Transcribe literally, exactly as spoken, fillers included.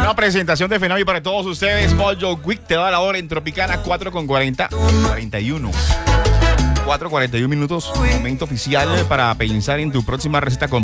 Una presentación de Fenavi para todos ustedes. Mojo Quick te da la hora en Tropicana, cuatro con cuarenta, cuarenta y uno. cuatro cuarenta y uno minutos. Momento oficial para pensar en tu próxima receta con